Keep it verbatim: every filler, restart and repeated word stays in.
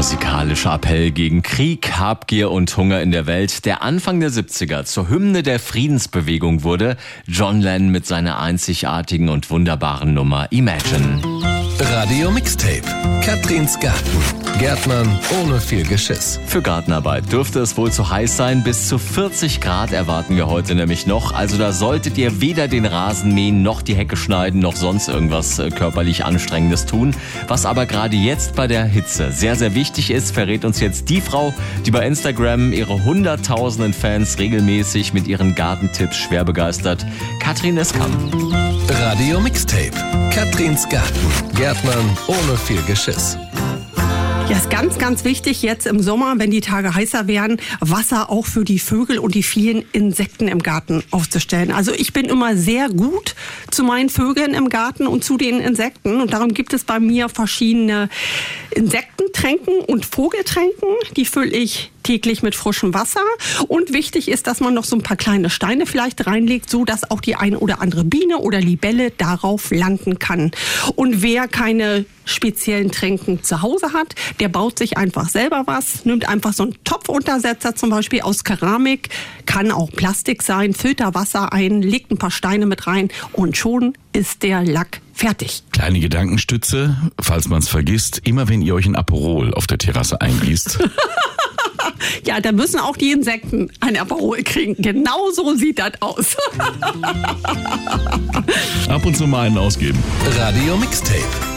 musikalischer Appell gegen Krieg, Habgier und Hunger in der Welt, der Anfang der siebziger zur Hymne der Friedensbewegung wurde, John Lennon mit seiner einzigartigen und wunderbaren Nummer Imagine. Radio Mixtape. Katrins Garten. Gärtnern ohne viel Geschiss. Für Gartenarbeit dürfte es wohl zu heiß sein. Bis zu vierzig Grad erwarten wir heute nämlich noch. Also da solltet ihr weder den Rasen mähen, noch die Hecke schneiden, noch sonst irgendwas körperlich Anstrengendes tun. Was aber gerade jetzt bei der Hitze sehr, sehr wichtig ist, verrät uns jetzt die Frau, die bei Instagram ihre hunderttausenden Fans regelmäßig mit ihren Gartentipps schwer begeistert. Katrin Eskamp. Radio Mixtape. Katrins Garten. Gärtnern ohne viel Geschiss. Ja, ist ganz, ganz wichtig jetzt im Sommer, wenn die Tage heißer werden, Wasser auch für die Vögel und die vielen Insekten im Garten aufzustellen. Also ich bin immer sehr gut zu meinen Vögeln im Garten und zu den Insekten. Und darum gibt es bei mir verschiedene Insektentränken und Vogeltränken. Die fülle ich täglich mit frischem Wasser. Und wichtig ist, dass man noch so ein paar kleine Steine vielleicht reinlegt, so dass auch die eine oder andere Biene oder Libelle darauf landen kann. Und wer keine speziellen Tränken zu Hause hat, der baut sich einfach selber was, nimmt einfach so einen Topfuntersetzer zum Beispiel aus Keramik, kann auch Plastik sein, füllt da Wasser ein, legt ein paar Steine mit rein und schon ist der Lack fertig. Kleine Gedankenstütze, falls man es vergisst, immer wenn ihr euch ein Aperol auf der Terrasse eingießt. Ja, da müssen auch die Insekten ein Aperol kriegen. Genau so sieht das aus. Ab und zu mal einen ausgeben. Radio Mixtape.